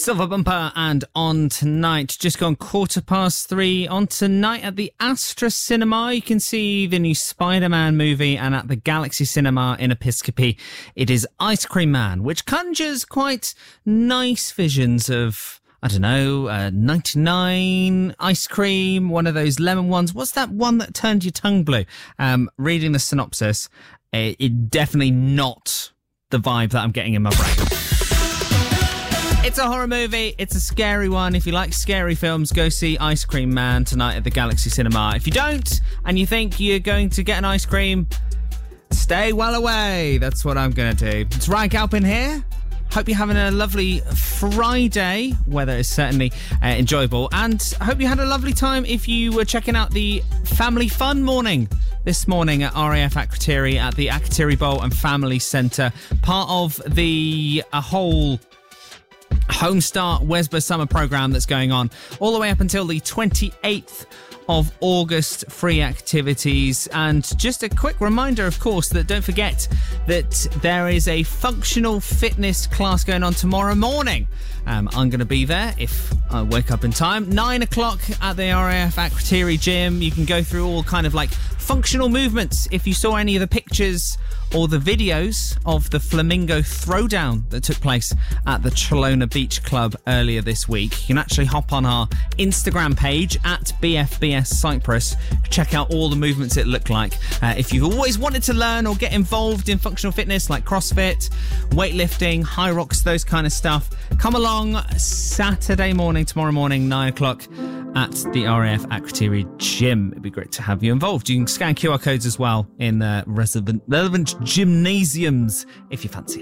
Silver Bumper and On Tonight. Just gone 3:15 on tonight at the Astra Cinema. You can see the new Spider-Man movie, and at the Galaxy Cinema in Episcopi, it is Ice Cream Man, which conjures quite nice visions of, I don't know, 99 ice cream, one of those lemon ones. What's that one that turned your tongue blue? Reading the synopsis, it definitely not the vibe that I'm getting in my brain. It's a horror movie. It's a scary one. If you like scary films, go see Ice Cream Man tonight at the Galaxy Cinema. If you don't, and you think you're going to get an ice cream, stay well away. That's what I'm going to do. It's Ryan Galpin here. Hope you're having a lovely Friday. Weather is certainly enjoyable. And I hope you had a lovely time if you were checking out the Family Fun Morning this morning at RAF Akrotiri at the Akrotiri Bowl and Family Centre. Part of the whole Homestart Wesba summer programme that's going on all the way up until the 28th of August. Free activities. And just a quick reminder, of course, that don't forget that there is a functional fitness class going on tomorrow morning. I'm going to be there if I wake up in time. 9 o'clock at the RAF Akrotiri gym. You can go through all kind of like functional movements. If you saw any of the pictures or the videos of the flamingo throwdown that took place at the Chelona Beach Club earlier this week, you can actually hop on our Instagram page at BFBS Cyprus. Check out all the movements it looked like. If you've always wanted to learn or get involved in functional fitness like CrossFit, weightlifting, high rocks, those kind of stuff, come along Saturday morning, tomorrow morning, 9 o'clock at the RAF Akrotiri gym. It'd be great to have you involved. You can scan QR codes as well in relevant gymnasiums if you fancy it.